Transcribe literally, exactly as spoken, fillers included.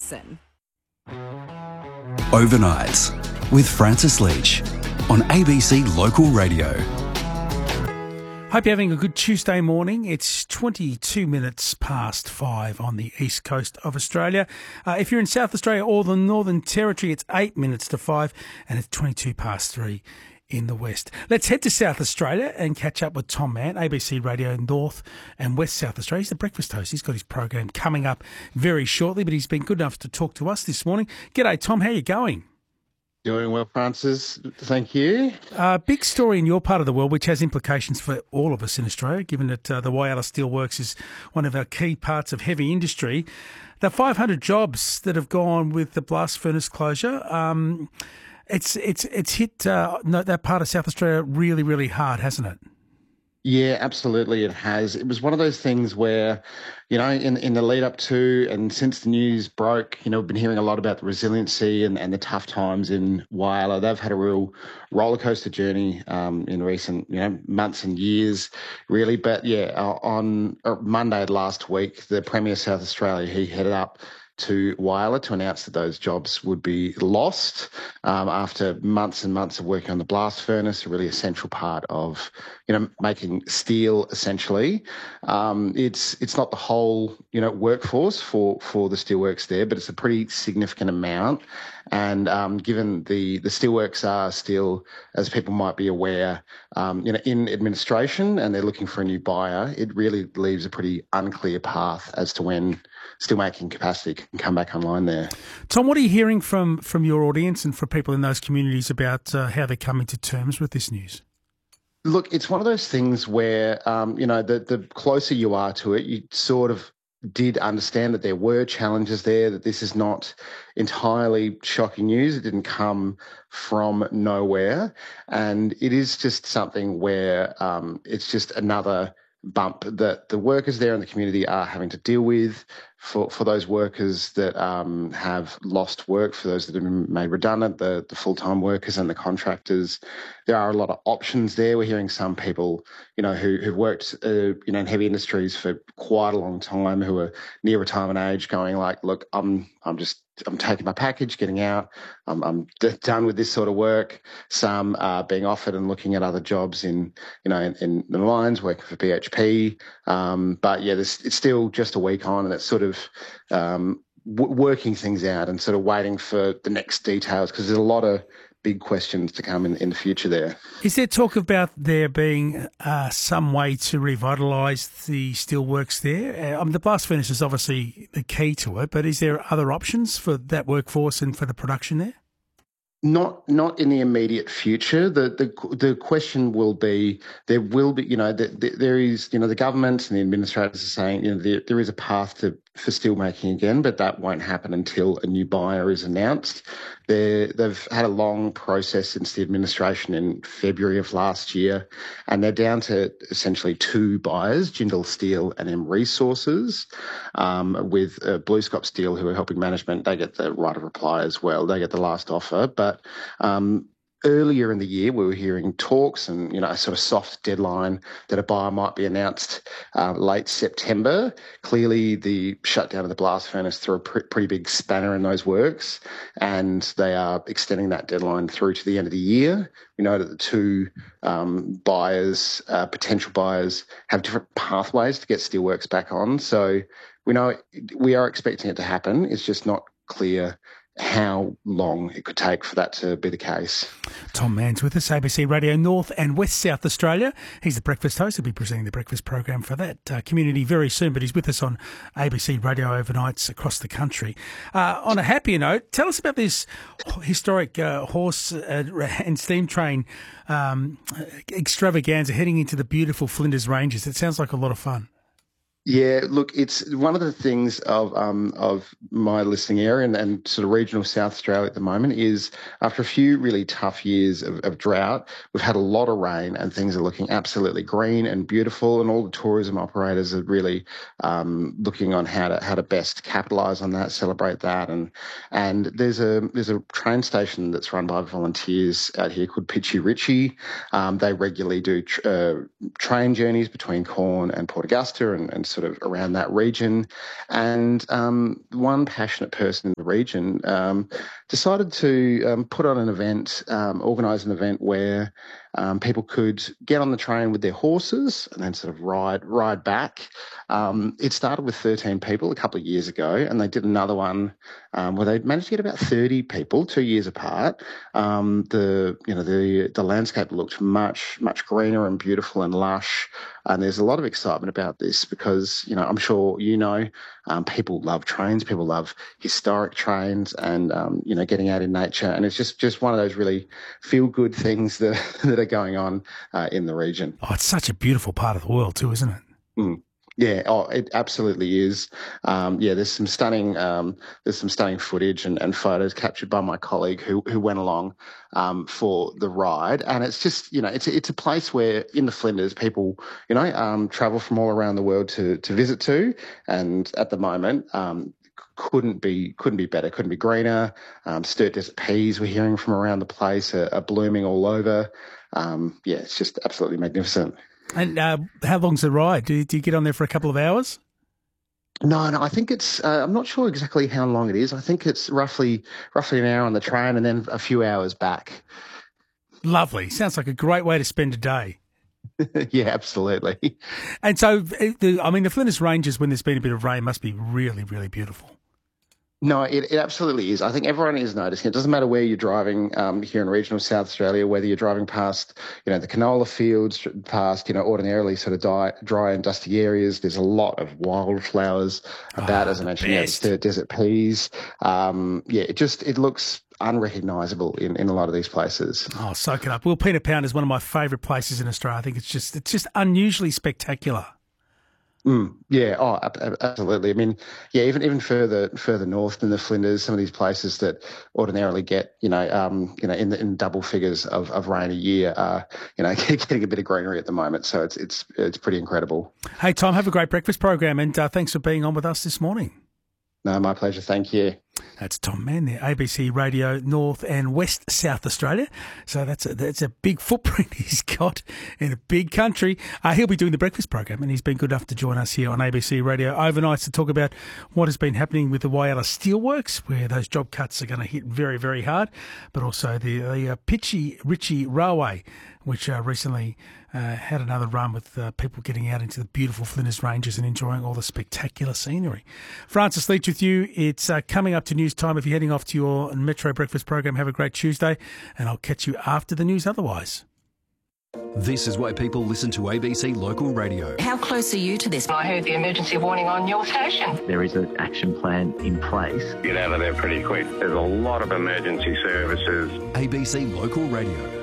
Robertson. Overnights with Francis Leach on A B C Local Radio. Hope you're having a good Tuesday morning. It's twenty-two minutes past five on the east coast of Australia. Uh, if you're in South Australia or the Northern Territory, it's eight minutes to five, and it's twenty-two past three in the west. Let's head to South Australia and catch up with Tom Mann, A B C Radio North and West South Australia. He's the breakfast host. He's got his program coming up very shortly, but he's been good enough to talk to us this morning. G'day, Tom. How are you going? Doing well, Francis. Thank you. Uh, big story in your part of the world, which has implications for all of us in Australia, given that uh, the Whyalla Steelworks is one of our key parts of heavy industry. The five hundred jobs that have gone with the blast furnace closure, um, it's it's it's hit uh, that part of South Australia really, really hard, hasn't it? Yeah, absolutely it has. It was one of those things where, you know, in in the lead up to and since the news broke, you know, we've been hearing a lot about the resiliency and, and the tough times in Whyalla. They've had a real roller coaster journey um, in recent, you know, months and years, really. But yeah, on Monday last week, the Premier of South Australia, he headed up to Whyalla to announce that those jobs would be lost um, after months and months of working on the blast furnace, a really essential part of, you know, making steel essentially. Um, it's it's not the whole, you know, workforce for, for the steelworks there, but it's a pretty significant amount. And um, given the, the steelworks are still, as people might be aware, um, you know, in administration and they're looking for a new buyer, it really leaves a pretty unclear path as to when steelmaking capacity can come back online there. Tom, what are you hearing from, from your audience and for people in those communities about uh, how they're coming to terms with this news? Look, it's one of those things where, um, you know, the, the closer you are to it, you sort of did understand that there were challenges there, that this is not entirely shocking news. It didn't come from nowhere. And it is just something where um, it's just another bump that the workers there in the community are having to deal with. For, for those workers that um, have lost work, for those that have been made redundant, the, the full-time workers and the contractors, there are a lot of options there. We're hearing some people, you know, who, who've worked, uh, you know, in heavy industries for quite a long time, who are near retirement age, going like, look, I'm, I'm just, I'm taking my package, getting out. I'm, I'm d- done with this sort of work. Some are being offered and looking at other jobs in, you know, in, in the mines, working for B H P. Um, but yeah, there's, it's still just a week on, and it's sort of um, w- working things out and sort of waiting for the next details, because there's a lot of big questions to come in, in the future there. Is there talk about there being uh, some way to revitalise the steelworks there? Uh, I mean, the blast furnace is obviously the key to it, but is there other options for that workforce and for the production there? Not not in the immediate future. The the the question will be, there will be, you know, the, the, there is, you know, the government and the administrators are saying, you know, there, there is a path to for steelmaking again, but that won't happen until a new buyer is announced. They're, they've had a long process since the administration in February of last year, and they're down to essentially two buyers, Jindal Steel and M Resources, um, with uh, BlueScope Steel, who are helping management. They get the right of reply as well. They get the last offer, but um, earlier in the year, we were hearing talks and, you know, a sort of soft deadline that a buyer might be announced uh, late September. Clearly, the shutdown of the blast furnace threw a pr- pretty big spanner in those works, and they are extending that deadline through to the end of the year. We know that the two um, buyers, uh, potential buyers, have different pathways to get steelworks back on. So we know we are expecting it to happen. It's just not clear how long it could take for that to be the case. Tom Mann's with us, A B C Radio North and West South Australia. He's the breakfast host. He'll be presenting the breakfast program for that uh, community very soon, but he's with us on A B C Radio overnights across the country. Uh, on a happier note, tell us about this historic uh, horse uh, and steam train um, extravaganza heading into the beautiful Flinders Ranges. It sounds like a lot of fun. Yeah, look, it's one of the things of um, of my listening area and, and sort of regional South Australia at the moment is, after a few really tough years of, of drought, we've had a lot of rain and things are looking absolutely green and beautiful, and all the tourism operators are really um, looking on how to how to best capitalise on that, celebrate that, and and there's a there's a train station that's run by volunteers out here called Pitchy Ritchie. Um, they regularly do tr- uh, train journeys between Corn and Port Augusta and, and sort of around that region. And um, one passionate person in the region um, decided to um, put on an event, um, organise an event where um, people could get on the train with their horses and then sort of ride ride back. Um, it started with thirteen people a couple of years ago, and they did another one um, where they managed to get about thirty people two years apart. Um, the you know the the landscape looked much much greener and beautiful and lush, and there's a lot of excitement about this because you know I'm sure you know um, people love trains, people love historic trains, and um, you know getting out in nature, and it's just just one of those really feel good things that that are going on uh, in the region. Oh, it's such a beautiful part of the world too, isn't it? Mm. Yeah, oh, it absolutely is. Um, yeah, there's some stunning, um, there's some stunning footage and, and photos captured by my colleague who who went along um, for the ride, and it's just you know it's it's a place where in the Flinders people you know um, travel from all around the world to to visit to, and at the moment. Um, couldn't be couldn't be better, couldn't be greener. Um, Sturt Desert peas we're hearing from around the place are, are blooming all over. Um, yeah, it's just absolutely magnificent. And uh, how long's the ride? Do you, do you get on there for a couple of hours? No, no. I think it's. Uh, I'm not sure exactly how long it is. I think it's roughly roughly an hour on the train and then a few hours back. Lovely. Sounds like a great way to spend a day. Yeah, absolutely. And so, the, I mean, the Flinders Ranges, when there's been a bit of rain, must be really, really beautiful. No, it, it absolutely is. I think everyone is noticing. It doesn't matter where you're driving um, here in regional South Australia, whether you're driving past, you know, the canola fields, past, you know, ordinarily sort of dry, dry and dusty areas. There's a lot of wildflowers about, oh, as I mentioned, yeah, the desert peas. Um, yeah, it just, it looks unrecognisable in, in a lot of these places. Oh, soak it up. Well, Peanut Pound is one of my favourite places in Australia. I think it's just, it's just unusually spectacular. Mm, yeah, oh, absolutely. I mean, yeah, even even further further north than the Flinders, some of these places that ordinarily get, you know, um, you know, in the, in double figures of, of rain a year, are, you know, getting a bit of greenery at the moment. So it's it's it's pretty incredible. Hey, Tom, have a great breakfast program, and uh, thanks for being on with us this morning. No, my pleasure. Thank you. That's Tom Mann there, A B C Radio North and West South Australia. So that's a, that's a big footprint he's got in a big country. Uh, he'll be doing the breakfast program, and he's been good enough to join us here on A B C Radio overnight to talk about what has been happening with the Whyalla Steelworks, where those job cuts are going to hit very, very hard, but also the, the uh, Pitchy Ritchie Railway, which uh, recently uh, had another run with uh, people getting out into the beautiful Flinders Ranges and enjoying all the spectacular scenery. Francis Leach with you. It's uh, coming up to news time. If you're heading off to your Metro breakfast program, have a great Tuesday, and I'll catch you after the news otherwise. This is why people listen to A B C Local Radio. How close are you to this? I heard the emergency warning on your station. There is an action plan in place. Get out of there pretty quick. There's a lot of emergency services. A B C Local Radio.